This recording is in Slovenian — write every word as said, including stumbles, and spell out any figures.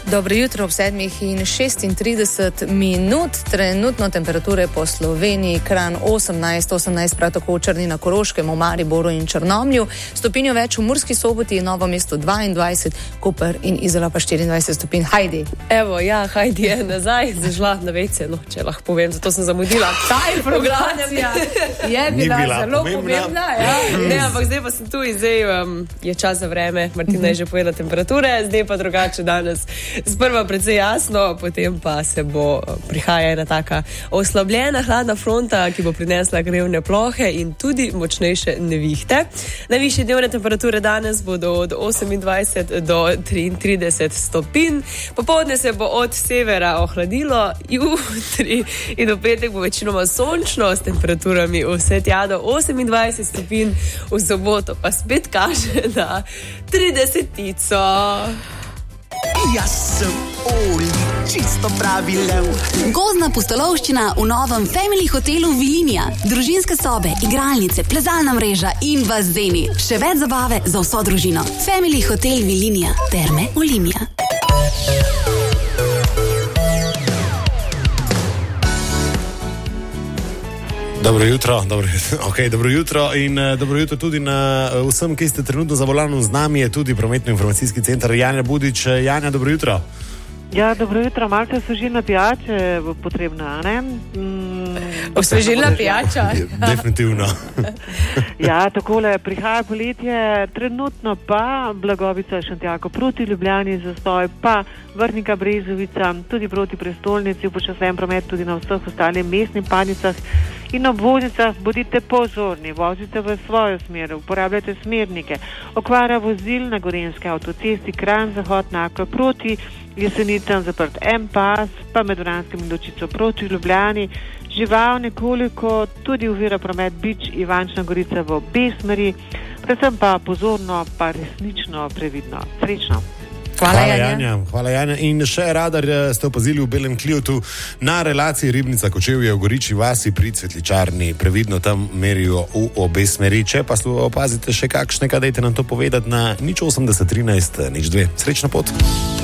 Dobro jutro ob sedmih in šestintrideset minut. Trenutno temperature po Sloveniji: Kranj osemnajst, osemnajst prav tako v Črni na Koroškem, v Mariboru in Črnomlju, stopinjo več v Murski Soboti in Novo mesto dvaindvajset, Koper in Izola pa štiriindvajset stopinj. Hajdi. Evo, ja, Hajdi je nazaj, zašla na vece, no, če lahko povem, zato sem zamudila. Ta informacija je bila, bila zelo pomembna. pomembna ja. Ne, ampak zdaj pa sem tu in zdaj um, je čas za vreme. Martina je že povedala temperature, zdaj pa drugače danes. Sprva precej jasno, potem pa se bo prihaja ena taka oslabljena hladna fronta, ki bo prinesla krevne plohe in tudi močnejše nevihte. Najvišje dnevne temperature danes bodo od osemindvajset do triintrideset stopinj. Popoldne se bo od severa ohladilo, jutri in do petek bo večinoma sončno s temperaturami vse tja do osemindvajset stopinj, v soboto pa spet kaže na tridesetico. Jaz sem Oli, čisto pravi lev. Gozdna pustolovščina v novem Family hotelu Vilinija. Družinske sobe, igralnice, plezalna mreža in bazeni. Še več zabave za vso družino. Family hotel Vilinija. Terme Olimia. Dobro jutro, dobro, okay, dobro jutro in uh, dobro jutro tudi na uh, vsem, ki ste trenutno za volanom. Z nami je tudi prometno-informacijski center Janja Budič. Janja, dobro jutro. Ja, dobro jutro, malce osvežilna pijača bo potrebna, ne? Mm, osvežilna pijača? Definitivno. Ja, takole, prihaja poletje, trenutno pa Blagovica, Šentjako proti Ljubljani, zastoj pa Vrhnika, Brezovica, tudi proti prestolnici, upočasnen promet tudi na vseh ostalih mestnih padnicah in obvoznicah. Bodite pozorni, vozite v svojo smer, uporabljajte smernike. Okvara vozil na Gorenjski avtocesti, Kranj, Zahod, Naklo proti Jesenicam, zaprt en pas, pa med Vranskim in Dočico proti Ljubljani. Žival nekoliko, tudi ovira promet Bič, Ivančna Gorica v obe smeri, predvsem pa pozorno, pa resnično previdno. Srečno. Hvala, Hvala Janja. Janja. Hvala Janja. In še radar ste opazili v Belem Klijotu na relaciji Ribnica Kočevje v Goriči vasi pri Cvetličarni. Previdno tam merijo v obe smeri. Če pa opazite še kakšnega, dajte nam to povedati na nič osemdeset trinajst nič dve. Srečno pot.